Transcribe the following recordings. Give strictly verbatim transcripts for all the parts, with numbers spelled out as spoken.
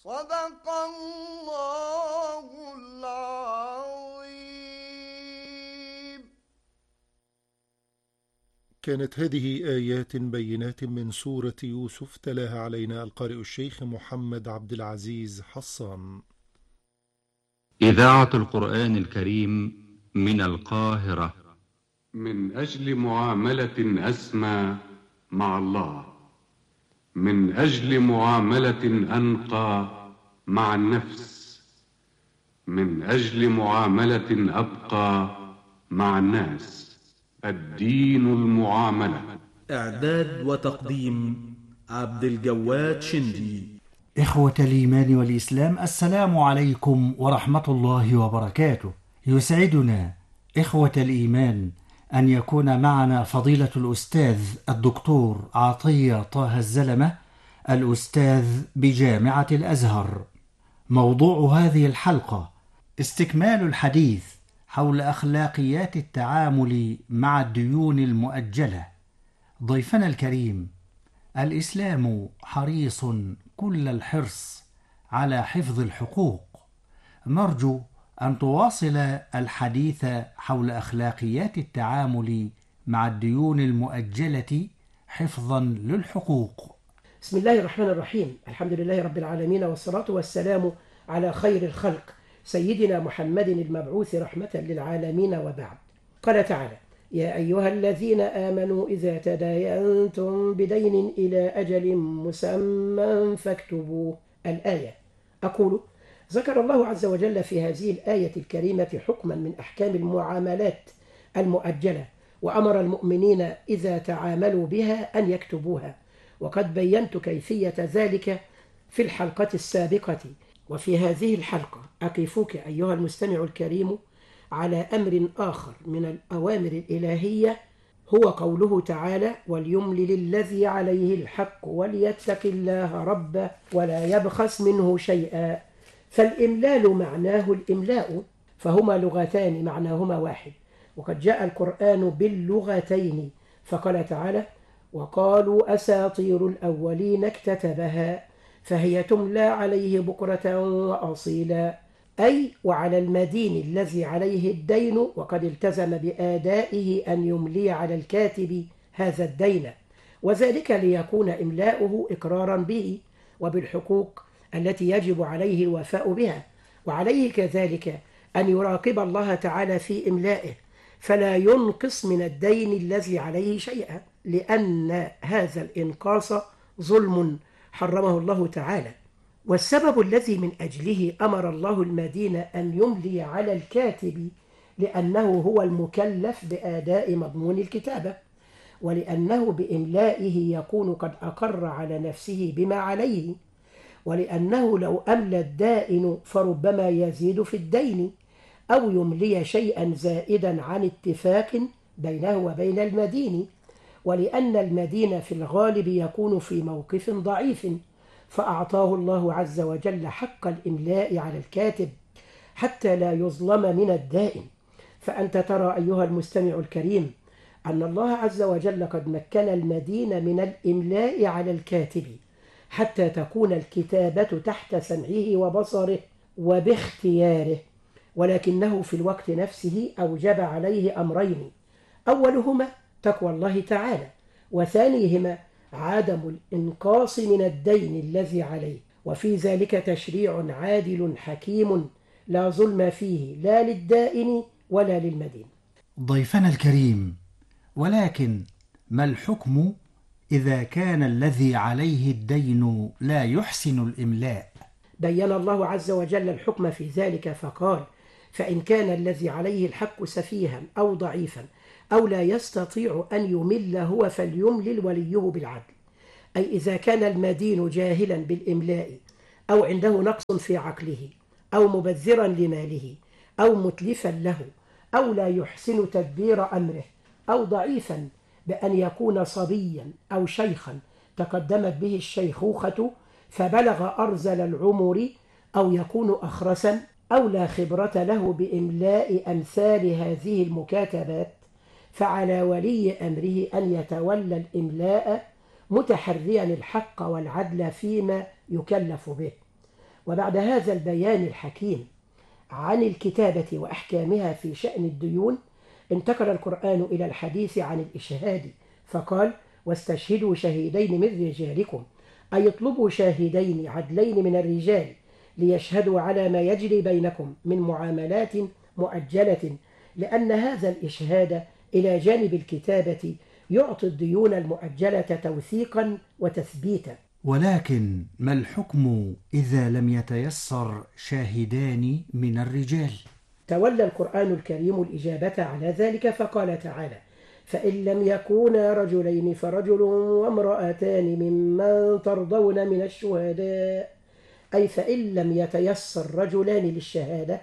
صدق الله العظيم. كانت هذه آيات بينات من سورة يوسف تلاها علينا القارئ الشيخ محمد عبد العزيز حصان. إذاعة القرآن الكريم من القاهرة. من أجل معاملة أسمى مع الله، من أجل معاملة أنقى مع النفس، من أجل معاملة أبقى مع الناس. الدين المعاملة. إعداد وتقديم عبد الجواد شندي. إخوة الإيمان والإسلام، السلام عليكم ورحمة الله وبركاته. يسعدنا إخوة الإيمان أن يكون معنا فضيلة الأستاذ الدكتور عطية طه الزلمة، الأستاذ بجامعة الأزهر. موضوع هذه الحلقة استكمال الحديث حول أخلاقيات التعامل مع الديون المؤجلة. ضيفنا الكريم، الإسلام حريص كل الحرص على حفظ الحقوق. نرجو أن تواصل الحديث حول أخلاقيات التعامل مع الديون المؤجلة حفظا للحقوق. بسم الله الرحمن الرحيم. الحمد لله رب العالمين، والصلاة والسلام على خير الخلق سيدنا محمد المبعوث رحمة للعالمين، وبعد. قال تعالى: يا أيها الذين آمنوا إذا تداينتم بدين إلى أجل مسمى فاكتبوه. الآية. أقول: ذكر الله عز وجل في هذه الآية الكريمة حكما من أحكام المعاملات المؤجلة، وأمر المؤمنين إذا تعاملوا بها أن يكتبوها، وقد بينت كيفية ذلك في الحلقة السابقة. وفي هذه الحلقة أقفك أيها المستمع الكريم على أمر آخر من الأوامر الإلهية، هو قوله تعالى: وليملل الذي عليه الحق وليتق الله ربه ولا يبخس منه شيئا. فالإملال معناه الإملاء، فهما لغتان معناهما واحد، وقد جاء القرآن باللغتين، فقال تعالى: وقالوا أساطير الأولين اكتتبها فهي تملى عليه بكرة وأصيلا، أي وعلى المدين الذي عليه الدين وقد التزم بآدائه أن يملي على الكاتب هذا الدين، وذلك ليكون إملاؤه إقرارا به وبالحقوق التي يجب عليه الوفاء بها، وعليه كذلك أن يراقب الله تعالى في إملائه فلا ينقص من الدين الذي عليه شيئا، لأن هذا الإنقاص ظلم حرمه الله تعالى. والسبب الذي من أجله أمر الله المدين أن يملي على الكاتب لأنه هو المكلف بآداء مضمون الكتابة، ولأنه بإملائه يكون قد أقر على نفسه بما عليه، ولأنه لو أملى الدائن فربما يزيد في الدين أو يملي شيئا زائدا عن اتفاق بينه وبين المدين، ولأن المدين في الغالب يكون في موقف ضعيف، فأعطاه الله عز وجل حق الإملاء على الكاتب حتى لا يظلم من الدائن. فأنت ترى أيها المستمع الكريم أن الله عز وجل قد مكن المدين من الإملاء على الكاتب حتى تكون الكتابة تحت سمعه وبصره وباختياره، ولكنه في الوقت نفسه أوجب عليه أمرين: أولهما تقوى الله تعالى، وثانيهما عدم الإنقاص من الدين الذي عليه، وفي ذلك تشريع عادل حكيم لا ظلم فيه لا للدائن ولا للمدين. ضيفنا الكريم، ولكن ما الحكم إذا كان الذي عليه الدين لا يحسن الإملاء؟ بين الله عز وجل الحكم في ذلك فقال: فإن كان الذي عليه الحق سفيها أو ضعيفا أو لا يستطيع أن يمل هو فليملل وليه بالعدل. أي إذا كان المدين جاهلا بالإملاء أو عنده نقص في عقله أو مبذرا لماله أو متلفا له أو لا يحسن تدبير أمره أو ضعيفا بأن يكون صبيا أو شيخا تقدمت به الشيخوخة فبلغ أرذل العمر أو يكون أخرسا أو لا خبرة له بإملاء أمثال هذه المكاتبات، فعلى ولي أمره أن يتولى الإملاء متحريا الحق والعدل فيما يكلف به. وبعد هذا البيان الحكيم عن الكتابة وأحكامها في شأن الديون، انتقل القرآن إلى الحديث عن الإشهاد فقال: واستشهدوا شهيدين من رجالكم، أي اطلبوا شاهدين عدلين من الرجال ليشهدوا على ما يجري بينكم من معاملات مؤجلة، لأن هذا الإشهاد إلى جانب الكتابة يعطي الديون المؤجلة توثيقا وتثبيتا. ولكن ما الحكم إذا لم يتيسر شاهدان من الرجال؟ تولى القرآن الكريم الإجابة على ذلك فقال تعالى: فإن لم يكونا رجلين فرجل وامرأتان ممن ترضون من الشهداء، أي فإن لم يتيسر رجلان للشهادة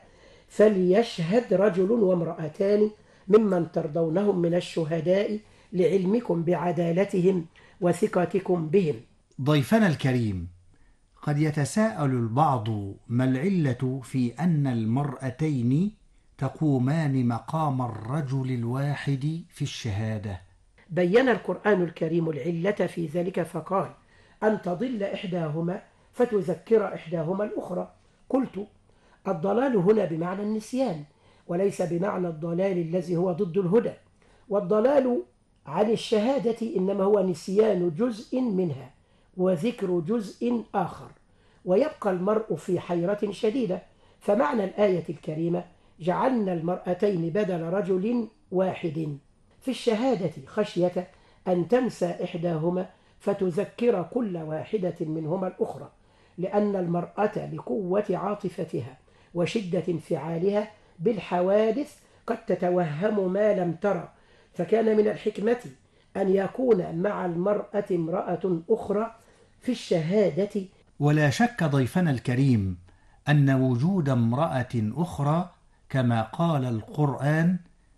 فليشهد رجل وامرأتان ممن ترضونهم من الشهداء لعلمكم بعدالتهم وثقتكم بهم. ضيفنا الكريم، قد يتساءل البعض ما العلة في أن المرأتين تقومان مقام الرجل الواحد في الشهادة؟ بين القرآن الكريم العلة في ذلك فقال: أن تضل إحداهما فتذكر إحداهما الأخرى. قلت: الضلال هنا بمعنى النسيان، وليس بمعنى الضلال الذي هو ضد الهدى، والضلال عن الشهادة إنما هو نسيان جزء منها وذكر جزء آخر، ويبقى المرء في حيرة شديدة. فمعنى الآية الكريمة: جعلنا المرأتين بدل رجل واحد في الشهادة خشية أن تنسى إحداهما فتذكر كل واحدة منهما الأخرى، لأن المرأة لقوة عاطفتها وشدة انفعالها بالحوادث قد تتوهم ما لم ترى، فكان من الحكمة أن يكون مع المرأة امرأة أخرى في الشهادة. ولا شك ضيفنا الكريم أن وجود امرأة أخرى كما قال القرآن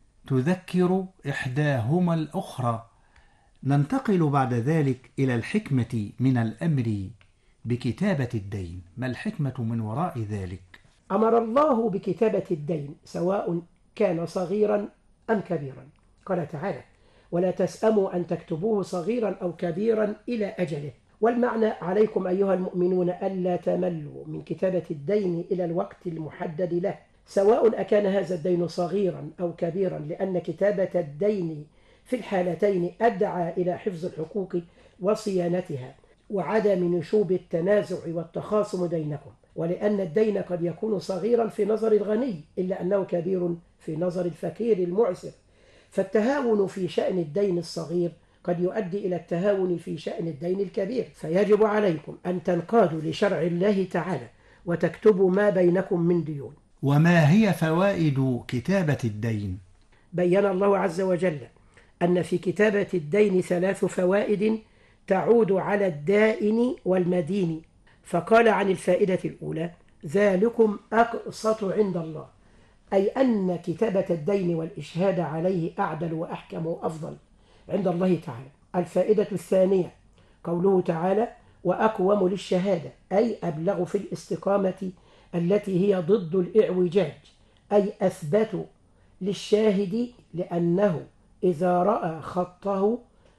تذكر إحداهما الأخرى. ننتقل بعد ذلك إلى الحكمة من الأمر بكتابة الدين. ما الحكمة من وراء ذلك؟ أمر الله بكتابة الدين سواء كان صغيرا أم كبيرا. قال تعالى: ولا تسأموا أن تكتبوه صغيرا أو كبيرا إلى أجله. والمعنى: عليكم أيها المؤمنون ألا تملوا من كتابة الدين إلى الوقت المحدد له، سواء أكان هذا الدين صغيرا أو كبيرا، لأن كتابة الدين في الحالتين أدعى إلى حفظ الحقوق وصيانتها وعدم نشوب التنازع والتخاصم دينكم، ولأن الدين قد يكون صغيرا في نظر الغني إلا أنه كبير في نظر الفقير المعسر، فالتهاون في شأن الدين الصغير قد يؤدي إلى التهاون في شأن الدين الكبير. فيجب عليكم أن تنقادوا لشرع الله تعالى وتكتبوا ما بينكم من ديون. وما هي فوائد كتابة الدين؟ بين الله عز وجل أن في كتابة الدين ثلاث فوائد تعود على الدائن والمدين، فقال عن الفائدة الأولى: ذلكم أقسط عند الله، أي أن كتابة الدين والإشهاد عليه أعدل وأحكم وأفضل عند الله تعالى. الفائدة الثانية قوله تعالى: وأقوم للشهادة، أي أبلغ في الاستقامة التي هي ضد الإعوجاج، أي أثبت للشاهد، لأنه إذا رأى خطه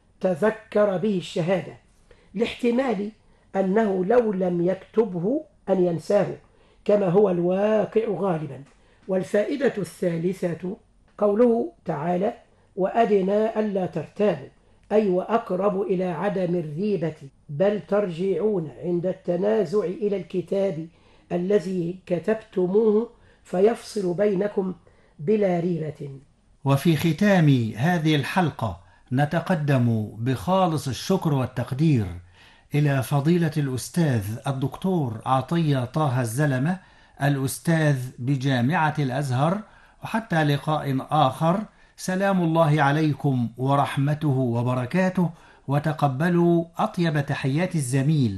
تذكر به الشهادة، لاحتمال أنه لو لم يكتبه أن ينساه كما هو الواقع غالبا. والفائدة الثالثة قوله تعالى: وأدنى ألا ترتابوا، أي وأقرب إلى عدم الريبة، بل ترجعون عند التنازع إلى الكتاب الذي كتبتموه فيفصل بينكم بلا ريبة. وفي ختام هذه الحلقة نتقدم بخالص الشكر والتقدير إلى فضيلة الأستاذ الدكتور عطية طه الزلمة، الأستاذ بجامعة الأزهر. وحتى لقاء آخر، سلام الله عليكم ورحمته وبركاته، وتقبلوا أطيب تحيات الزميل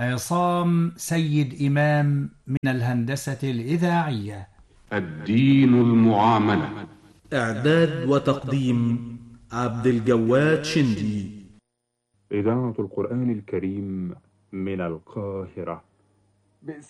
عصام سيد إمام من الهندسة الإذاعية. الدين المعاملة. إعداد وتقديم عبد الجواد شندي. إذاعة القرآن الكريم من القاهرة.